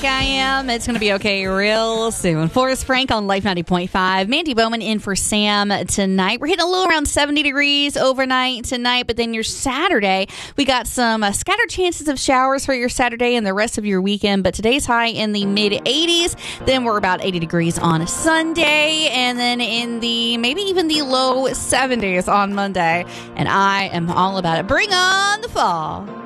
like I am. It's going to be okay real soon. Forrest Frank on Life 90.5. Mandy Bowman in for Sam tonight. We're hitting a little around 70 degrees overnight tonight, but then your Saturday, we got some scattered chances of showers for your Saturday and the rest of your weekend, but today's high in the mid-80s. Then we're about 80 degrees on Sunday, and then in the maybe even the low 70s on Monday, and I am all about it. Bring on the fall.